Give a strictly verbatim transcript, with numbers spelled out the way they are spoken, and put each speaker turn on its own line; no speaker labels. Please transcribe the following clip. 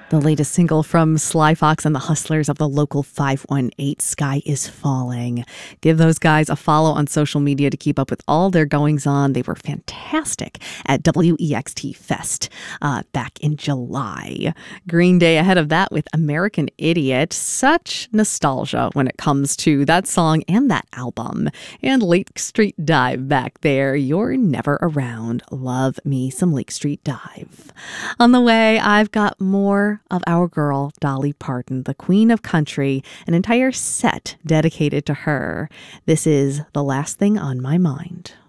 The latest single from Sly Fox and the Hustlers of the Local five one eight, Sky is Falling. Give those guys a follow on social media to keep up with all their goings-on. They were fantastic at W E X T Fest uh, back in July. Green Day ahead of that with American Idiot. Such nostalgia when it comes to that song and that album. And Lake Street Dive back there. You're never around. Love me some Lake Street Dive. On the way, I've got more of our girl, Dolly Parton, the Queen of Country, an entire set dedicated to her. This is The Last Thing on My Mind.